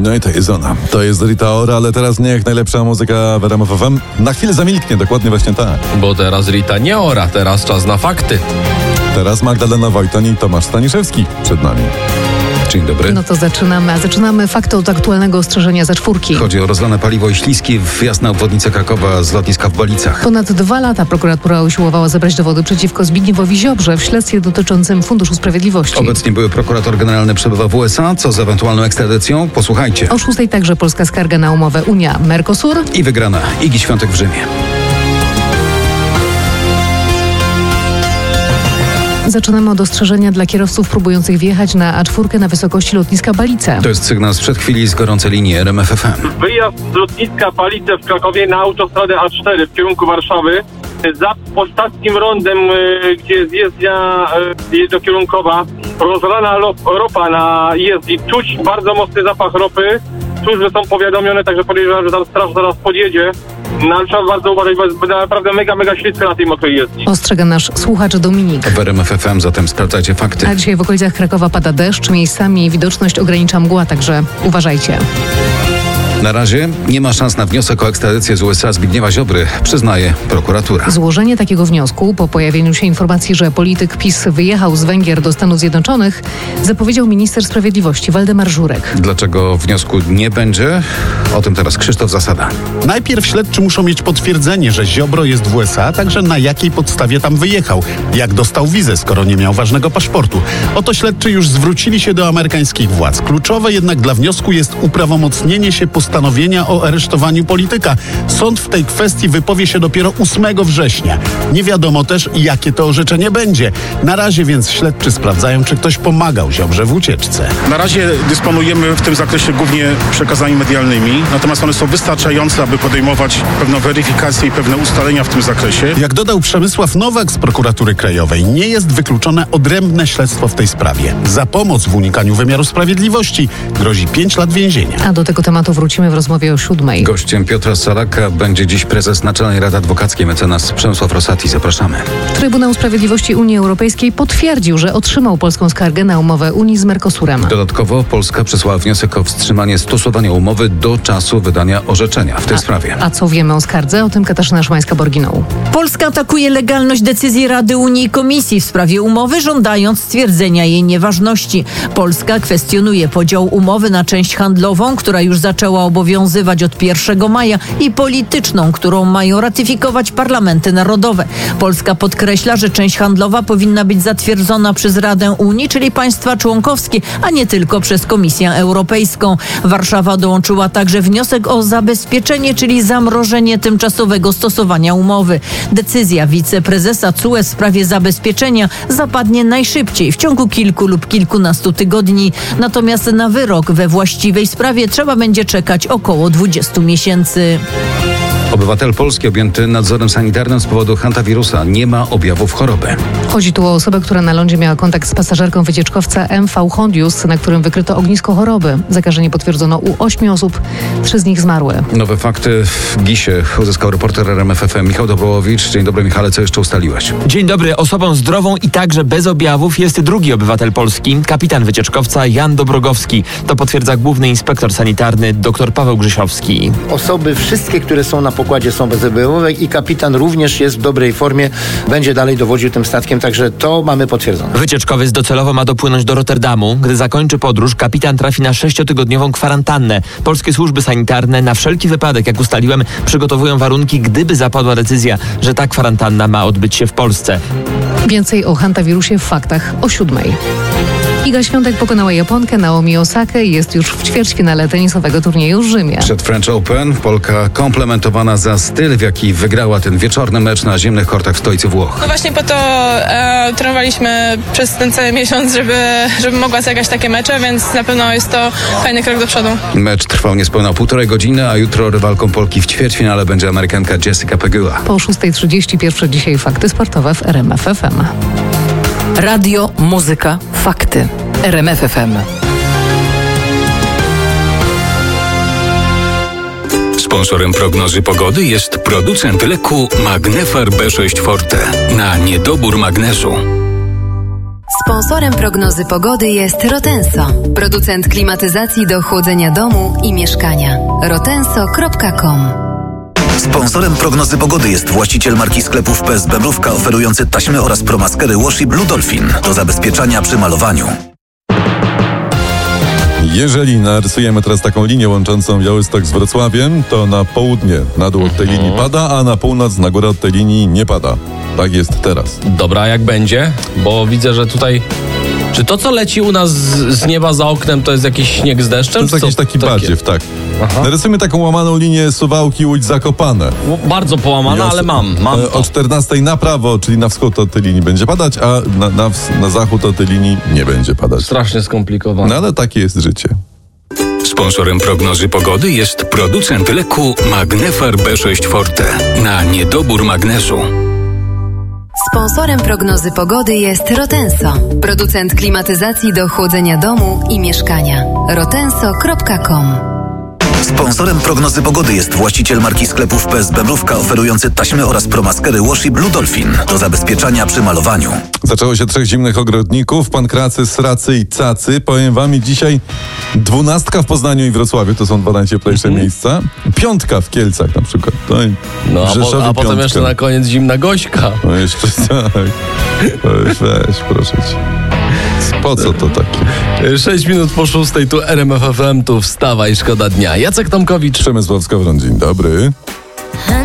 No i to jest ona. To jest Rita Ora, ale teraz niech najlepsza muzyka w RMF FM na chwilę zamilknie, dokładnie właśnie tak. Bo teraz Rita nie ora, teraz czas na fakty. Teraz Magdalena Wojton i Tomasz Staniszewski przed nami. Dzień dobry. No to zaczynamy fakty od aktualnego ostrzeżenia ze czwórki. Chodzi o rozlane paliwo i śliski wjazd na obwodnicę Krakowa z lotniska w Balicach. Ponad 2 lata prokuratura usiłowała zebrać dowody przeciwko Zbigniewowi Ziobrze w śledztwie dotyczącym Funduszu Sprawiedliwości. Obecnie były prokurator generalny przebywa w USA. Co z ewentualną ekstradycją? Posłuchajcie. O 6:00 także polska skarga na umowę Unia-Mercosur. I wygrana Igi Świątek w Rzymie. Zaczynamy od ostrzeżenia dla kierowców próbujących wjechać na A4 na wysokości lotniska Balice. To jest sygnał sprzed chwili z gorącej linii RMF FM. Wyjazd z lotniska Balice w Krakowie na autostradę A4 w kierunku Warszawy. Za ostatnim rondem, gdzie jest jezdnia jednokierunkowa, rozlana ropa na jezdni. Czuć bardzo mocny zapach ropy. Służby są powiadomione, także podejrzewam, że tam straż zaraz podjedzie. No, ale trzeba bardzo uważać, bo jest naprawdę mega ślisko na tej mokrej jezdni. Ostrzega nasz słuchacz Dominik. W RMF FM zatem sprawdzajcie fakty. A dzisiaj w okolicach Krakowa pada deszcz, miejscami widoczność ogranicza mgła, także uważajcie. Na razie nie ma szans na wniosek o ekstradycję z USA Zbigniewa Ziobry, przyznaje prokuratura. Złożenie takiego wniosku po pojawieniu się informacji, że polityk PiS wyjechał z Węgier do Stanów Zjednoczonych, zapowiedział minister sprawiedliwości Waldemar Żurek. Dlaczego wniosku nie będzie? O tym teraz Krzysztof Zasada. Najpierw śledczy muszą mieć potwierdzenie, że Ziobro jest w USA, także na jakiej podstawie tam wyjechał. Jak dostał wizę, skoro nie miał ważnego paszportu. Oto śledczy już zwrócili się do amerykańskich władz. Kluczowe jednak dla wniosku jest uprawomocnienie się postanowienia o aresztowaniu polityka. Sąd w tej kwestii wypowie się dopiero 8 września. Nie wiadomo też, jakie to orzeczenie będzie. Na razie więc śledczy sprawdzają, czy ktoś pomagał Ziobrze w ucieczce. Na razie dysponujemy w tym zakresie głównie przekazami medialnymi, natomiast one są wystarczające, aby podejmować pewną weryfikację i pewne ustalenia w tym zakresie. Jak dodał Przemysław Nowak z Prokuratury Krajowej, nie jest wykluczone odrębne śledztwo w tej sprawie. Za pomoc w unikaniu wymiaru sprawiedliwości grozi 5 lat więzienia. A do tego tematu wrócimy w rozmowie o 7:00. Gościem Piotra Salaka będzie dziś prezes Naczelnej Rady Adwokackiej mecenas Przemysław Rosati. Zapraszamy. Trybunał Sprawiedliwości Unii Europejskiej potwierdził, że otrzymał polską skargę na umowę Unii z Mercosurem. Dodatkowo Polska przesłała wniosek o wstrzymanie stosowania umowy do czasu wydania orzeczenia w tej sprawie. A co wiemy o skardze? O tym Katarzyna Szymańska-Borginą. Polska atakuje legalność decyzji Rady Unii i Komisji w sprawie umowy, żądając stwierdzenia jej nieważności. Polska kwestionuje podział umowy na część handlową, która już zaczęła obowiązywać od 1 maja i polityczną, którą mają ratyfikować parlamenty narodowe. Polska podkreśla, że część handlowa powinna być zatwierdzona przez Radę Unii, czyli państwa członkowskie, a nie tylko przez Komisję Europejską. Warszawa dołączyła także wniosek o zabezpieczenie, czyli zamrożenie tymczasowego stosowania umowy. Decyzja wiceprezesa TSUE w sprawie zabezpieczenia zapadnie najszybciej, w ciągu kilku lub kilkunastu tygodni. Natomiast na wyrok we właściwej sprawie trzeba będzie czekać około 20 miesięcy. Obywatel polski objęty nadzorem sanitarnym z powodu hantawirusa nie ma objawów choroby. Chodzi tu o osobę, która na lądzie miała kontakt z pasażerką wycieczkowca MV Hondius, na którym wykryto ognisko choroby. Zakażenie potwierdzono u 8 osób, 3 z nich zmarły. Nowe fakty w GIS-ie uzyskał reporter RMF FM Michał Dobrołowicz. Dzień dobry, Michale, co jeszcze ustaliłeś? Dzień dobry. Osobą zdrową i także bez objawów jest drugi obywatel polski, kapitan wycieczkowca Jan Dobrogowski. To potwierdza główny inspektor sanitarny dr Paweł Grzesiowski. Osoby wszystkie, które są na pokładzie, są bezobjawowe i kapitan również jest w dobrej formie, będzie dalej dowodził tym statkiem, także to mamy potwierdzone. Wycieczkowiec docelowo ma dopłynąć do Rotterdamu. Gdy zakończy podróż, kapitan trafi na 6-tygodniową kwarantannę. Polskie służby sanitarne na wszelki wypadek, jak ustaliłem, przygotowują warunki, gdyby zapadła decyzja, że ta kwarantanna ma odbyć się w Polsce. Więcej o hantawirusie w faktach o 7:00. Iga Świątek pokonała Japonkę Naomi Osakę i jest już w ćwierćfinale tenisowego turnieju w Rzymie. Przed French Open Polka komplementowana za styl, w jaki wygrała ten wieczorny mecz na zimnych kortach w stolicy Włoch. No właśnie po to trenowaliśmy przez ten cały miesiąc, żeby mogła zagrać takie mecze, więc na pewno jest to fajny krok do przodu. Mecz trwał niespełna 1,5 godziny, a jutro rywalką Polki w ćwierćfinale będzie Amerykanka Jessica Pegula. Po 6:30 pierwsze dzisiaj fakty sportowe w RMF FM. Radio, muzyka, fakty. RMF FM. Sponsorem prognozy pogody jest producent leku Magnefar B6 Forte na niedobór magnezu. Sponsorem prognozy pogody jest Rotenso, producent klimatyzacji do chłodzenia domu i mieszkania. rotenso.com. Sponsorem prognozy pogody jest właściciel marki sklepów PSB Mrówka, oferujący taśmy oraz promaskery Washi Blue Dolphin do zabezpieczania przy malowaniu. Jeżeli narysujemy teraz taką linię łączącą Białystok z Wrocławiem, to na południe na dół od tej linii pada, a na północ na górę od tej linii nie pada. Tak jest teraz. Dobra, jak będzie? Bo widzę, że tutaj... Czy to, co leci u nas z nieba za oknem, to jest jakiś śnieg z deszczem? To jest jakiś taki badziew, tak. Aha. Narysujmy taką łamaną linię Suwałki, Łódź, Zakopane. Bardzo połamana, ale mam to. O 14 na prawo, czyli na wschód od tej linii będzie padać, a na zachód od tej linii nie będzie padać. Strasznie skomplikowane. No ale takie jest życie. Sponsorem prognozy pogody jest producent leku Magnefar B6 Forte na niedobór magnezu. Sponsorem prognozy pogody jest Rotenso, producent klimatyzacji do chłodzenia domu i mieszkania. rotenso.com. Sponsorem prognozy pogody jest właściciel marki sklepów PSB Mrówka, oferujący taśmy oraz promaskery Washi Blue Dolphin do zabezpieczania przy malowaniu. Zaczęło się 3 zimnych ogrodników, pankracy, sracy i cacy. Powiem wam, i dzisiaj 12 w Poznaniu i Wrocławiu, to są 2 najcieplejsze miejsca. 5 w Kielcach na przykład. No, a potem jeszcze na koniec zimna Gośka. No jeszcze tak. Weź, proszę cię. Po co to takie? 6 minut po 6, tu RMF FM, tu wstawa i szkoda dnia. Jacek Tomkowicz. Przemysław Skowron, dzień dobry.